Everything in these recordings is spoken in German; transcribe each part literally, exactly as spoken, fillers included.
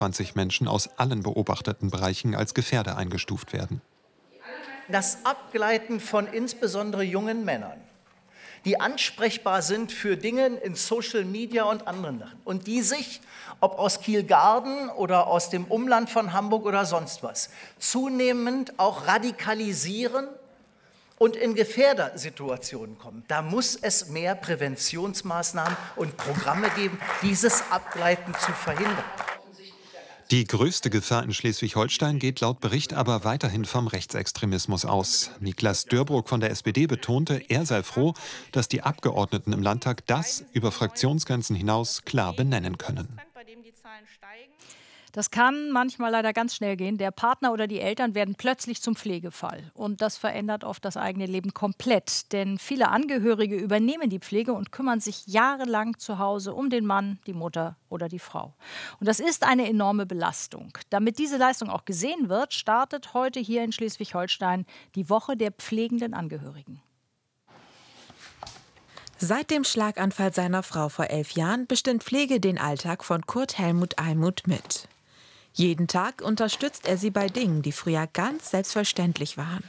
zwanzig Menschen aus allen beobachteten Bereichen als Gefährder eingestuft werden. Das Abgleiten von insbesondere jungen Männern, die ansprechbar sind für Dinge in Social Media und anderen Sachen und die sich, ob aus Kielgarden oder aus dem Umland von Hamburg oder sonst was, zunehmend auch radikalisieren und in Gefährdersituationen kommen. Da muss es mehr Präventionsmaßnahmen und Programme geben, dieses Abgleiten zu verhindern. Die größte Gefahr in Schleswig-Holstein geht laut Bericht aber weiterhin vom Rechtsextremismus aus. Niklas Dörbrook von der S P D betonte, er sei froh, dass die Abgeordneten im Landtag das über Fraktionsgrenzen hinaus klar benennen können. Das kann manchmal leider ganz schnell gehen. Der Partner oder die Eltern werden plötzlich zum Pflegefall. Und das verändert oft das eigene Leben komplett. Denn viele Angehörige übernehmen die Pflege und kümmern sich jahrelang zu Hause um den Mann, die Mutter oder die Frau. Und das ist eine enorme Belastung. Damit diese Leistung auch gesehen wird, startet heute hier in Schleswig-Holstein die Woche der pflegenden Angehörigen. Seit dem Schlaganfall seiner Frau vor elf Jahren bestimmt Pflege den Alltag von Kurt Helmut Eimuth mit. Jeden Tag unterstützt er sie bei Dingen, die früher ganz selbstverständlich waren.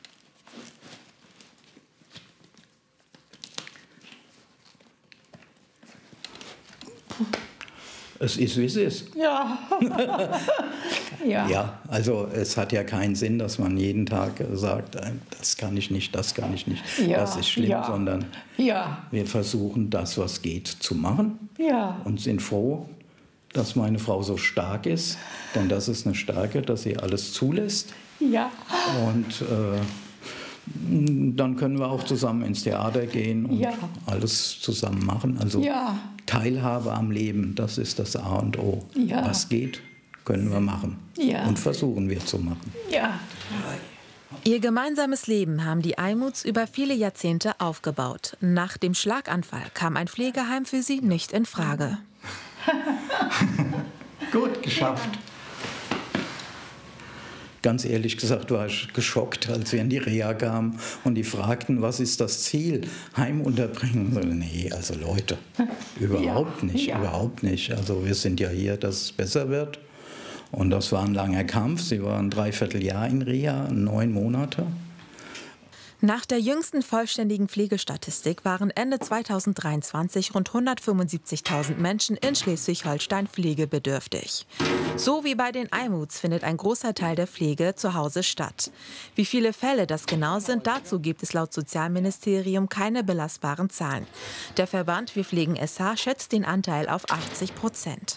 Es ist, wie es ist. Ja. ja. Ja, also es hat ja keinen Sinn, dass man jeden Tag sagt, das kann ich nicht, das kann ich nicht, ja. Das ist schlimm, ja. Sondern ja. Wir versuchen, das, was geht, zu machen ja. Und sind froh, dass meine Frau so stark ist, denn das ist eine Stärke, dass sie alles zulässt. Ja. Und äh, dann können wir auch zusammen ins Theater gehen und ja. Alles zusammen machen. Also ja. Teilhabe am Leben, das ist das A und O. Ja. Was geht, können wir machen ja. Und versuchen wir zu machen. Ja. Ihr gemeinsames Leben haben die Eimuths über viele Jahrzehnte aufgebaut. Nach dem Schlaganfall kam ein Pflegeheim für sie nicht in Frage. Gut, geschafft. Ganz ehrlich gesagt war ich geschockt, als wir in die Reha kamen und die fragten, was ist das Ziel? Heimunterbringen? Nee, also Leute, überhaupt ja, nicht, ja. überhaupt nicht. Also wir sind ja hier, dass es besser wird. Und das war ein langer Kampf. Sie waren ein Dreivierteljahr in Reha, neun Monate. Nach der jüngsten vollständigen Pflegestatistik waren Ende zweitausenddreiundzwanzig rund hundertfünfundsiebzigtausend Menschen in Schleswig-Holstein pflegebedürftig. So wie bei den Eimuths findet ein großer Teil der Pflege zu Hause statt. Wie viele Fälle das genau sind, dazu gibt es laut Sozialministerium keine belastbaren Zahlen. Der Verband Wir pflegen S H schätzt den Anteil auf achtzig Prozent.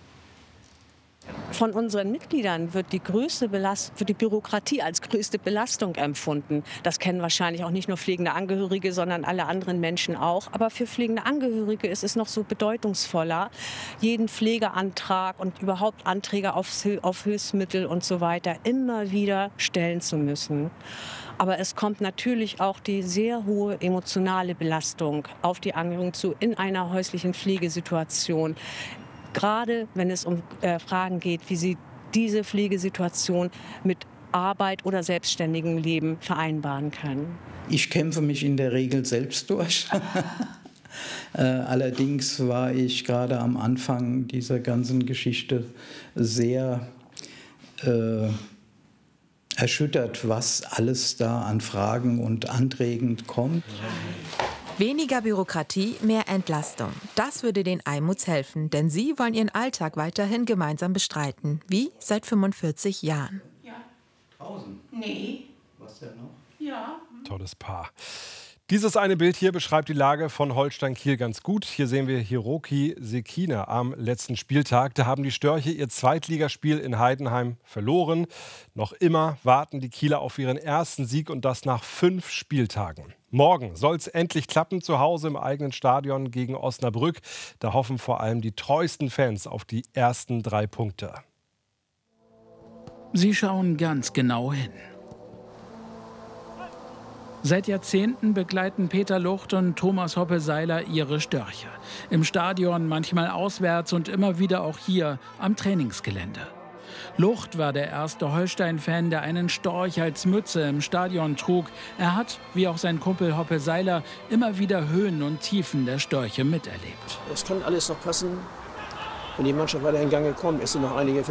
Von unseren Mitgliedern wird die, größte Belast- wird die Bürokratie als größte Belastung empfunden. Das kennen wahrscheinlich auch nicht nur pflegende Angehörige, sondern alle anderen Menschen auch. Aber für pflegende Angehörige ist es noch so bedeutungsvoller, jeden Pflegeantrag und überhaupt Anträge auf, auf Hilfsmittel und so weiter immer wieder stellen zu müssen. Aber es kommt natürlich auch die sehr hohe emotionale Belastung auf die Angehörigen zu in einer häuslichen Pflegesituation. Gerade wenn es um äh, Fragen geht, wie sie diese Pflegesituation mit Arbeit oder selbstständigem Leben vereinbaren können. Ich kämpfe mich in der Regel selbst durch. äh, allerdings war ich gerade am Anfang dieser ganzen Geschichte sehr äh, erschüttert, was alles da an Fragen und Anträgen kommt. Weniger Bürokratie, mehr Entlastung. Das würde den Eimuths helfen, denn sie wollen ihren Alltag weiterhin gemeinsam bestreiten. Wie seit fünfundvierzig Jahren. Ja. Draußen? Nee. Was denn noch? Ja. Tolles Paar. Dieses eine Bild hier beschreibt die Lage von Holstein-Kiel ganz gut. Hier sehen wir Hiroki Sekine am letzten Spieltag. Da haben die Störche ihr Zweitligaspiel in Heidenheim verloren. Noch immer warten die Kieler auf ihren ersten Sieg und das nach fünf Spieltagen. Morgen soll es endlich klappen, zu Hause im eigenen Stadion gegen Osnabrück. Da hoffen vor allem die treuesten Fans auf die ersten drei Punkte. Sie schauen ganz genau hin. Seit Jahrzehnten begleiten Peter Lucht und Thomas Hoppe-Seiler ihre Störche. Im Stadion, manchmal auswärts und immer wieder auch hier am Trainingsgelände. Lucht war der erste Holstein-Fan, der einen Storch als Mütze im Stadion trug. Er hat, wie auch sein Kumpel wenn die Mannschaft weiter in Gang gekommen ist und noch einige